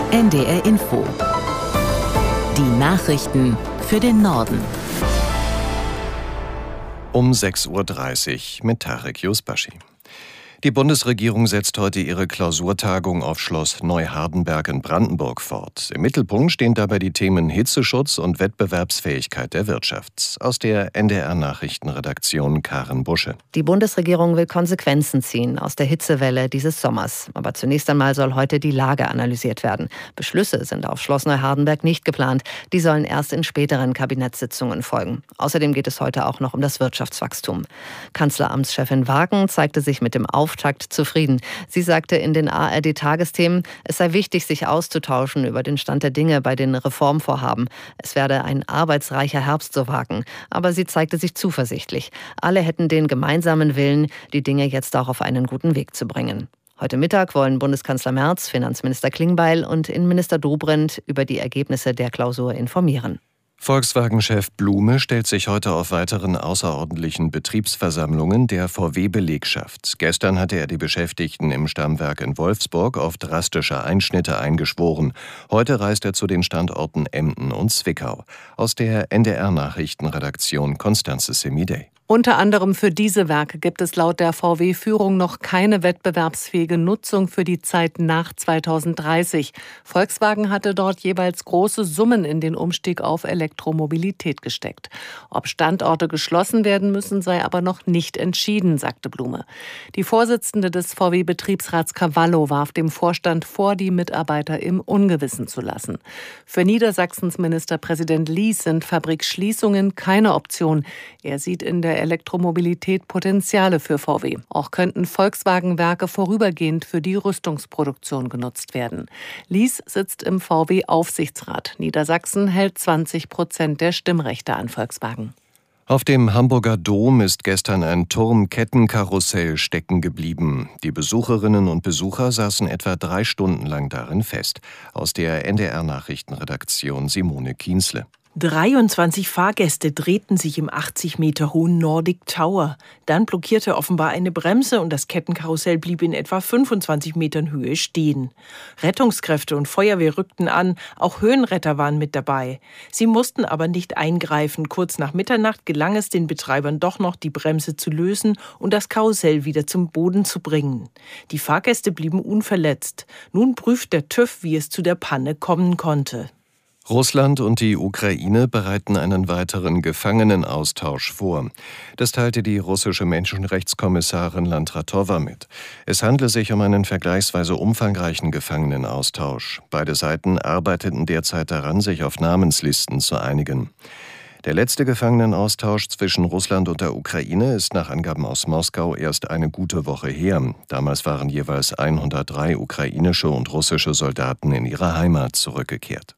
NDR Info. Die Nachrichten für den Norden. Um 6:30 Uhr mit Tarek Yusbashi. Die Bundesregierung setzt heute ihre Klausurtagung auf Schloss Neuhardenberg in Brandenburg fort. Im Mittelpunkt stehen dabei die Themen Hitzeschutz und Wettbewerbsfähigkeit der Wirtschaft. Aus der NDR-Nachrichtenredaktion Karen Busche. Die Bundesregierung will Konsequenzen ziehen aus der Hitzewelle dieses Sommers. Aber zunächst einmal soll heute die Lage analysiert werden. Beschlüsse sind auf Schloss Neuhardenberg nicht geplant. Die sollen erst in späteren Kabinettssitzungen folgen. Außerdem geht es heute auch noch um das Wirtschaftswachstum. Kanzleramtschefin Wagen zeigte sich mit dem Auftakt zufrieden. Sie sagte in den ARD-Tagesthemen, es sei wichtig, sich auszutauschen über den Stand der Dinge bei den Reformvorhaben. Es werde ein arbeitsreicher Herbst, so Wagen. Aber sie zeigte sich zuversichtlich. Alle hätten den gemeinsamen Willen, die Dinge jetzt auch auf einen guten Weg zu bringen. Heute Mittag wollen Bundeskanzler Merz, Finanzminister Klingbeil und Innenminister Dobrindt über die Ergebnisse der Klausur informieren. Volkswagen-Chef Blume stellt sich heute auf weiteren außerordentlichen Betriebsversammlungen der VW-Belegschaft. Gestern hatte er die Beschäftigten im Stammwerk in Wolfsburg auf drastische Einschnitte eingeschworen. Heute reist er zu den Standorten Emden und Zwickau. Aus der NDR-Nachrichtenredaktion Constanze Semidey. Unter anderem für diese Werke gibt es laut der VW-Führung noch keine wettbewerbsfähige Nutzung für die Zeit nach 2030. Volkswagen hatte dort jeweils große Summen in den Umstieg auf Elektromobilität gesteckt. Ob Standorte geschlossen werden müssen, sei aber noch nicht entschieden, sagte Blume. Die Vorsitzende des VW-Betriebsrats Cavallo warf dem Vorstand vor, die Mitarbeiter im Ungewissen zu lassen. Für Niedersachsens Ministerpräsident Lies sind Fabrikschließungen keine Option. Er sieht in der Elektromobilität Potenziale für VW. Auch könnten Volkswagen-Werke vorübergehend für die Rüstungsproduktion genutzt werden. Lies sitzt im VW-Aufsichtsrat. Niedersachsen hält 20% der Stimmrechte an Volkswagen. Auf dem Hamburger Dom ist gestern ein Turmkettenkarussell stecken geblieben. Die Besucherinnen und Besucher saßen etwa 3 Stunden lang darin fest. Aus der NDR-Nachrichtenredaktion Simone Kienzle. 23 Fahrgäste drehten sich im 80 Meter hohen Nordic Tower. Dann blockierte offenbar eine Bremse und das Kettenkarussell blieb in etwa 25 Metern Höhe stehen. Rettungskräfte und Feuerwehr rückten an, auch Höhenretter waren mit dabei. Sie mussten aber nicht eingreifen. Kurz nach Mitternacht gelang es den Betreibern doch noch, die Bremse zu lösen und das Karussell wieder zum Boden zu bringen. Die Fahrgäste blieben unverletzt. Nun prüft der TÜV, wie es zu der Panne kommen konnte. Russland und die Ukraine bereiten einen weiteren Gefangenenaustausch vor. Das teilte die russische Menschenrechtskommissarin Landratowa mit. Es handle sich um einen vergleichsweise umfangreichen Gefangenenaustausch. Beide Seiten arbeiteten derzeit daran, sich auf Namenslisten zu einigen. Der letzte Gefangenenaustausch zwischen Russland und der Ukraine ist nach Angaben aus Moskau erst eine gute Woche her. Damals waren jeweils 103 ukrainische und russische Soldaten in ihre Heimat zurückgekehrt.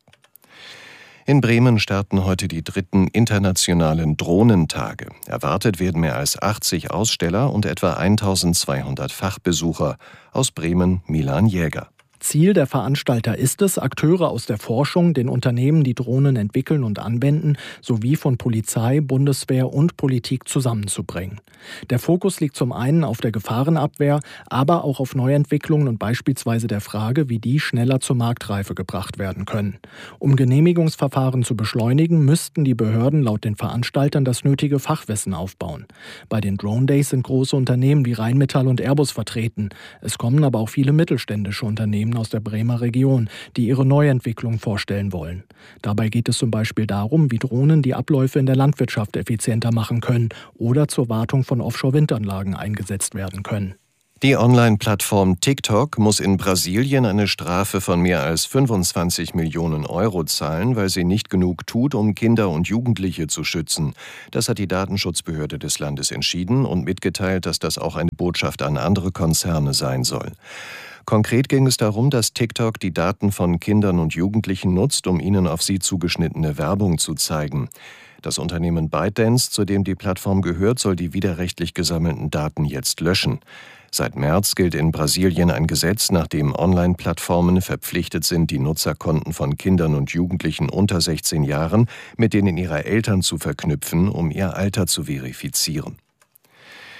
In Bremen starten heute die 3. internationalen Drohnentage. Erwartet werden mehr als 80 Aussteller und etwa 1200 Fachbesucher. Aus Bremen Milan Jäger. Ziel der Veranstalter ist es, Akteure aus der Forschung, den Unternehmen, die Drohnen entwickeln und anwenden, sowie von Polizei, Bundeswehr und Politik zusammenzubringen. Der Fokus liegt zum einen auf der Gefahrenabwehr, aber auch auf Neuentwicklungen und beispielsweise der Frage, wie die schneller zur Marktreife gebracht werden können. Um Genehmigungsverfahren zu beschleunigen, müssten die Behörden laut den Veranstaltern das nötige Fachwissen aufbauen. Bei den Drone Days sind große Unternehmen wie Rheinmetall und Airbus vertreten. Es kommen aber auch viele mittelständische Unternehmen aus der Bremer Region, die ihre Neuentwicklung vorstellen wollen. Dabei geht es zum Beispiel darum, wie Drohnen die Abläufe in der Landwirtschaft effizienter machen können oder zur Wartung von Offshore-Windanlagen eingesetzt werden können. Die Online-Plattform TikTok muss in Brasilien eine Strafe von mehr als 25 Millionen Euro zahlen, weil sie nicht genug tut, um Kinder und Jugendliche zu schützen. Das hat die Datenschutzbehörde des Landes entschieden und mitgeteilt, dass das auch eine Botschaft an andere Konzerne sein soll. Konkret ging es darum, dass TikTok die Daten von Kindern und Jugendlichen nutzt, um ihnen auf sie zugeschnittene Werbung zu zeigen. Das Unternehmen ByteDance, zu dem die Plattform gehört, soll die widerrechtlich gesammelten Daten jetzt löschen. Seit März gilt in Brasilien ein Gesetz, nach dem Online-Plattformen verpflichtet sind, die Nutzerkonten von Kindern und Jugendlichen unter 16 Jahren mit denen ihrer Eltern zu verknüpfen, um ihr Alter zu verifizieren.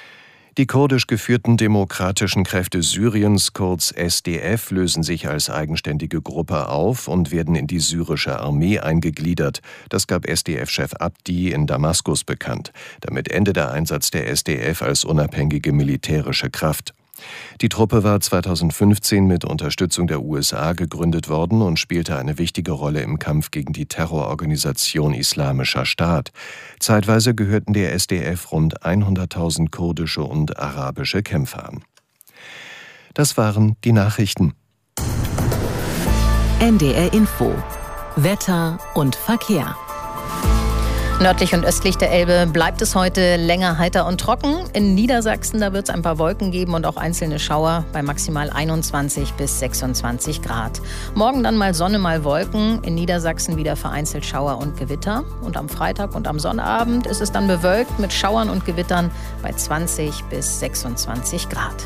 Die kurdisch geführten demokratischen Kräfte Syriens, kurz SDF, lösen sich als eigenständige Gruppe auf und werden in die syrische Armee eingegliedert. Das gab SDF-Chef Abdi in Damaskus bekannt. Damit endet der Einsatz der SDF als unabhängige militärische Kraft. Die Truppe war 2015 mit Unterstützung der USA gegründet worden und spielte eine wichtige Rolle im Kampf gegen die Terrororganisation Islamischer Staat. Zeitweise gehörten der SDF rund 100.000 kurdische und arabische Kämpfer an. Das waren die Nachrichten. NDR Info. Wetter und Verkehr. Nördlich und östlich der Elbe bleibt es heute länger heiter und trocken. In Niedersachsen, da wird es ein paar Wolken geben und auch einzelne Schauer bei maximal 21 bis 26 Grad. Morgen dann mal Sonne, mal Wolken. In Niedersachsen wieder vereinzelt Schauer und Gewitter. Und am Freitag und am Sonnabend ist es dann bewölkt mit Schauern und Gewittern bei 20 bis 26 Grad.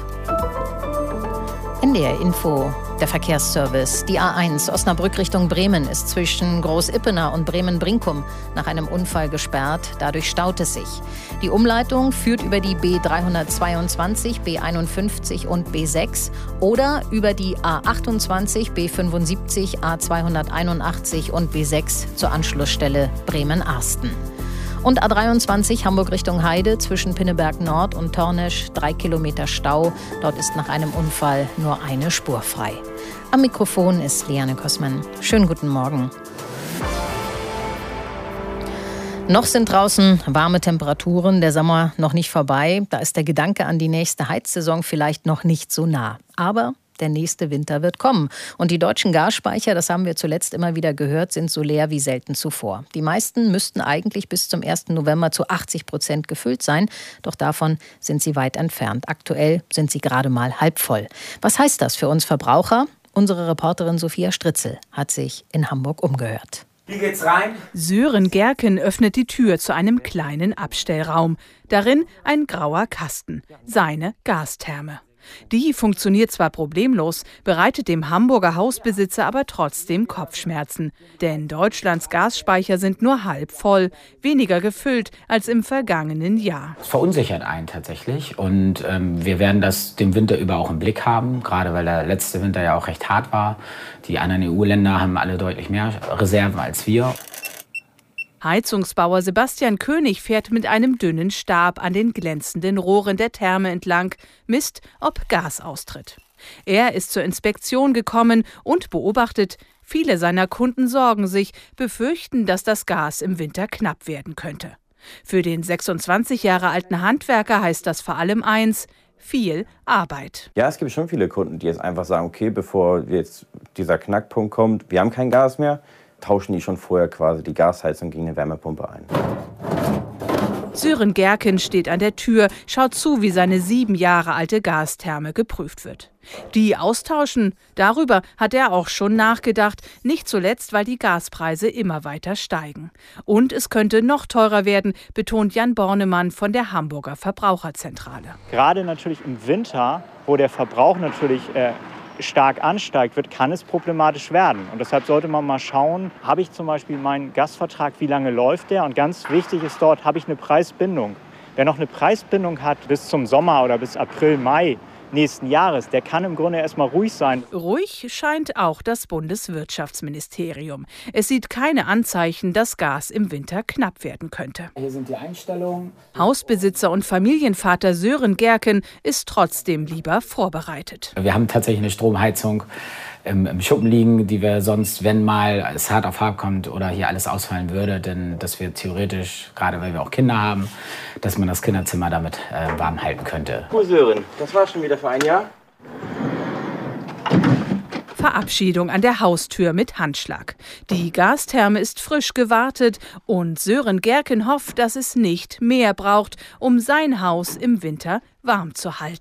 NDR Info, der Verkehrsservice. Die A1 Osnabrück Richtung Bremen ist zwischen Groß-Ippener und Bremen-Brinkum nach einem Unfall gesperrt. Dadurch staut es sich. Die Umleitung führt über die B322, B51 und B6 oder über die A28, B75, A281 und B6 zur Anschlussstelle Bremen-Arsten. Und A23 Hamburg Richtung Heide zwischen Pinneberg Nord und Tornesch 3 Kilometer Stau. Dort ist nach einem Unfall nur eine Spur frei. Am Mikrofon ist Liane Kossmann. Schönen guten Morgen. Noch sind draußen warme Temperaturen, der Sommer noch nicht vorbei. Da ist der Gedanke an die nächste Heizsaison vielleicht noch nicht so nah. Aber der nächste Winter wird kommen. Und die deutschen Gasspeicher, das haben wir zuletzt immer wieder gehört, sind so leer wie selten zuvor. Die meisten müssten eigentlich bis zum 1. November zu 80% gefüllt sein. Doch davon sind sie weit entfernt. Aktuell sind sie gerade mal halb voll. Was heißt das für uns Verbraucher? Unsere Reporterin Sophia Stritzel hat sich in Hamburg umgehört. Hier geht's rein. Sören Gerken öffnet die Tür zu einem kleinen Abstellraum. Darin ein grauer Kasten, seine Gastherme. Die funktioniert zwar problemlos, bereitet dem Hamburger Hausbesitzer aber trotzdem Kopfschmerzen. Denn Deutschlands Gasspeicher sind nur halb voll, weniger gefüllt als im vergangenen Jahr. Es verunsichert einen tatsächlich und wir werden das den Winter über auch im Blick haben, gerade weil der letzte Winter ja auch recht hart war. Die anderen EU-Länder haben alle deutlich mehr Reserven als wir. Heizungsbauer Sebastian König fährt mit einem dünnen Stab an den glänzenden Rohren der Therme entlang, misst, ob Gas austritt. Er ist zur Inspektion gekommen und beobachtet, viele seiner Kunden sorgen sich, befürchten, dass das Gas im Winter knapp werden könnte. Für den 26 Jahre alten Handwerker heißt das vor allem eins: viel Arbeit. Ja, es gibt schon viele Kunden, die jetzt einfach sagen, okay, bevor jetzt dieser Knackpunkt kommt, wir haben kein Gas mehr, tauschen die schon vorher quasi die Gasheizung gegen eine Wärmepumpe ein. Sören Gerken steht an der Tür, schaut zu, wie seine 7 Jahre alte Gastherme geprüft wird. Die austauschen, darüber hat er auch schon nachgedacht, nicht zuletzt, weil die Gaspreise immer weiter steigen. Und es könnte noch teurer werden, betont Jan Bornemann von der Hamburger Verbraucherzentrale. Gerade natürlich im Winter, wo der Verbrauch natürlich stark ansteigt, kann es problematisch werden. Und deshalb sollte man mal schauen, habe ich zum Beispiel meinen Gasvertrag, wie lange läuft der? Und ganz wichtig ist dort, habe ich eine Preisbindung. Wer noch eine Preisbindung hat bis zum Sommer oder bis April, Mai nächsten Jahres, der kann im Grunde erstmal ruhig sein. Ruhig scheint auch das Bundeswirtschaftsministerium. Es sieht keine Anzeichen, dass Gas im Winter knapp werden könnte. Hier sind die Einstellungen. Hausbesitzer und Familienvater Sören Gerken ist trotzdem lieber vorbereitet. Wir haben tatsächlich eine Stromheizung im Schuppen liegen, die wir sonst, wenn mal es hart auf hart kommt oder hier alles ausfallen würde, denn dass wir theoretisch, gerade weil wir auch Kinder haben, dass man das Kinderzimmer damit warm halten könnte. Cool, Sören, das war schon wieder für ein Jahr. Verabschiedung an der Haustür mit Handschlag. Die Gastherme ist frisch gewartet und Sören Gerken hofft, dass es nicht mehr braucht, um sein Haus im Winter warm zu halten.